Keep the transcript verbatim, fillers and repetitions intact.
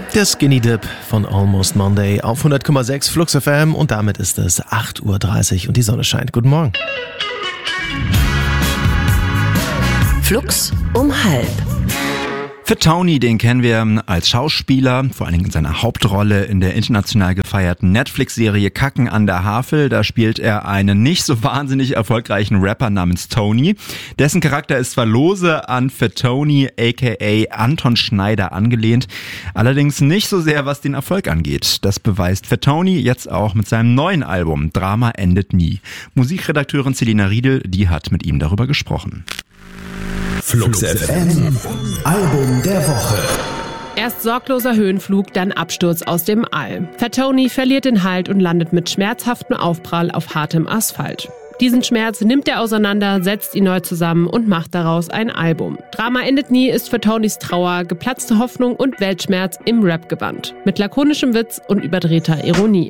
Der Skinny Dip von Almost Monday auf hundert Komma sechs Flux F M und damit ist es acht Uhr dreißig und die Sonne scheint. Guten Morgen. Flux um halb. Fatoni, den kennen wir als Schauspieler, vor allen Dingen in seiner Hauptrolle in der international gefeierten Netflix-Serie Kacken an der Havel. Da spielt er einen nicht so wahnsinnig erfolgreichen Rapper namens Tony. Dessen Charakter ist zwar lose an Fatoni aka Anton Schneider angelehnt, allerdings nicht so sehr, was den Erfolg angeht. Das beweist Fatoni jetzt auch mit seinem neuen Album Drama endet nie. Musikredakteurin Selina Riedel, die hat mit ihm darüber gesprochen. Flux F M, Album der Woche. Erst sorgloser Höhenflug, dann Absturz aus dem All. Fatoni verliert den Halt und landet mit schmerzhaftem Aufprall auf hartem Asphalt. Diesen Schmerz nimmt er auseinander, setzt ihn neu zusammen und macht daraus ein Album. Drama endet nie ist Fatonis Trauer, geplatzte Hoffnung und Weltschmerz im Rap-Gewand. Mit lakonischem Witz und überdrehter Ironie.